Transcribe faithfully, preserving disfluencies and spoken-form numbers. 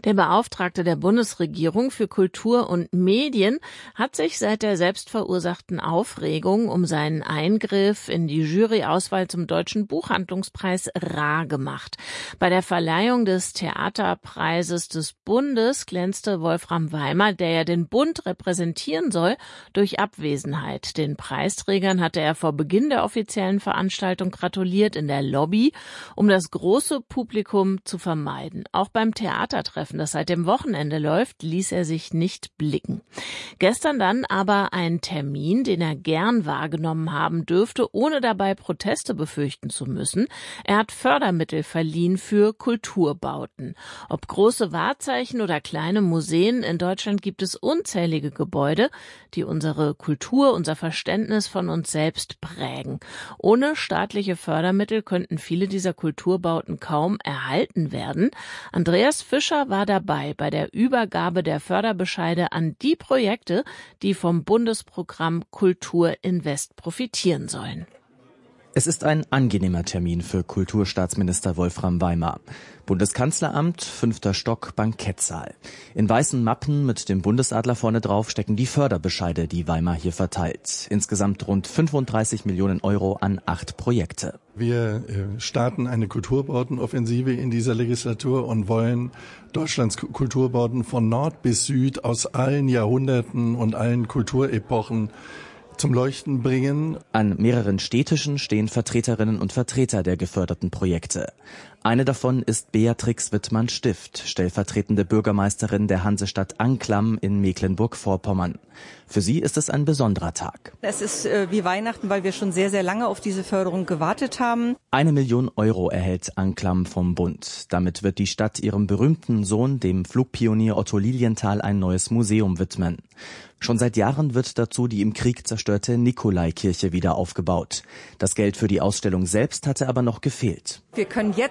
Der Beauftragte der Bundesregierung für Kultur und Medien hat sich seit der selbstverursachten Aufregung um seinen Eingriff in die Juryauswahl zum Deutschen Buchhandlungspreis rar gemacht. Bei der Verleihung des Theaterpreises des Bundes glänzte Wolfram Weimer, der ja den Bund repräsentieren soll, durch Abwesenheit. Den Preisträgern hatte er vor Beginn der offiziellen Veranstaltung gratuliert in der Lobby, um das große Publikum zu vermeiden. Auch beim Theatertreffen, das seit dem Wochenende läuft, ließ er sich nicht blicken. Gestern dann aber ein Termin, den er gern wahrgenommen haben dürfte, ohne dabei Proteste befürchten zu müssen. Er hat Fördermittel verliehen für Kulturbauten. Ob große Wahrzeichen oder kleine Museen, in Deutschland gibt es unzählige Gebäude, die unsere Kultur, unser Verständnis von uns selbst prägen. Ohne staatliche Fördermittel könnten viele dieser Kulturbauten kaum erhalten werden. Andreas Fischer war dabei bei der Übergabe der Förderbescheide an die Projekte, die vom Bundesprogramm Kultur Invest profitieren sollen. Es ist ein angenehmer Termin für Kulturstaatsminister Wolfram Weimer. Bundeskanzleramt, fünfter Stock, Bankettsaal. In weißen Mappen mit dem Bundesadler vorne drauf stecken die Förderbescheide, die Weimer hier verteilt. Insgesamt rund fünfunddreißig Millionen Euro an acht Projekte. Wir starten eine Kulturbautenoffensive in dieser Legislatur und wollen Deutschlands Kulturbauten von Nord bis Süd aus allen Jahrhunderten und allen Kulturepochen zum Leuchten bringen. An mehreren Städtischen stehen Vertreterinnen und Vertreter der geförderten Projekte. Eine davon ist Beatrix Wittmann-Stift, stellvertretende Bürgermeisterin der Hansestadt Anklam in Mecklenburg-Vorpommern. Für sie ist es ein besonderer Tag. Es ist äh, wie Weihnachten, weil wir schon sehr, sehr lange auf diese Förderung gewartet haben. Eine Million Euro erhält Anklam vom Bund. Damit wird die Stadt ihrem berühmten Sohn, dem Flugpionier Otto Lilienthal, ein neues Museum widmen. Schon seit Jahren wird dazu die im Krieg zerstörte Nikolaikirche wieder aufgebaut. Das Geld für die Ausstellung selbst hatte aber noch gefehlt. Wir können jetzt